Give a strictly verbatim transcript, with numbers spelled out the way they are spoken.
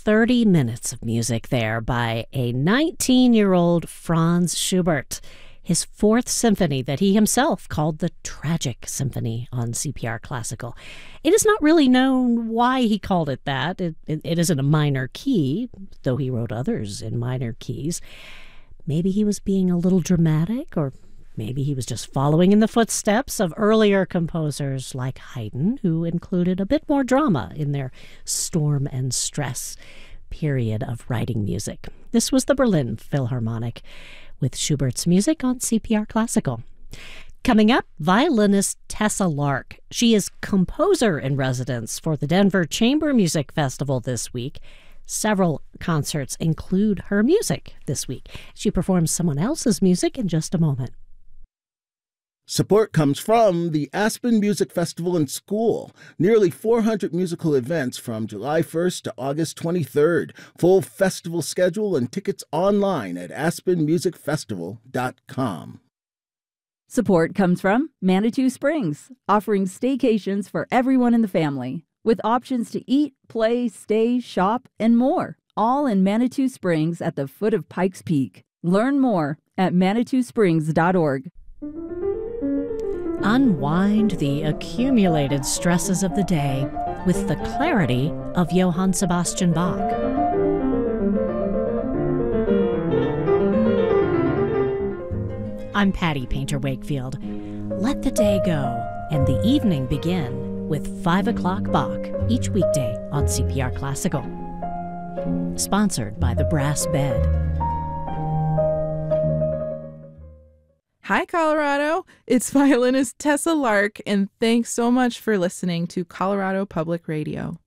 thirty minutes of music there by a nineteen-year-old Franz Schubert, his fourth symphony that he himself called the Tragic Symphony on C P R Classical. It is not really known why he called it that. It, it, it isn't a minor key, though he wrote others in minor keys. Maybe he was being a little dramatic, or maybe he was just following in the footsteps of earlier composers like Haydn, who included a bit more drama in their storm and stress period of writing music. This was the Berlin Philharmonic with Schubert's music on C P R Classical. Coming up, violinist Tessa Lark. She is composer in residence for the Denver Chamber Music Festival this week. Several concerts include her music this week. She performs someone else's music in just a moment. Support comes from the Aspen Music Festival and School. Nearly four hundred musical events from July first to August twenty-third. Full festival schedule and tickets online at aspen music festival dot com. Support comes from Manitou Springs, offering staycations for everyone in the family, with options to eat, play, stay, shop, and more, all in Manitou Springs at the foot of Pikes Peak. Learn more at manitou springs dot org. Unwind the accumulated stresses of the day with the clarity of Johann Sebastian Bach. I'm Patty Painter Wakefield. Let the day go and the evening begin with five o'clock Bach each weekday on C P R Classical. Sponsored by the Brass Bed. Hi, Colorado. It's violinist Tessa Lark, and thanks so much for listening to Colorado Public Radio.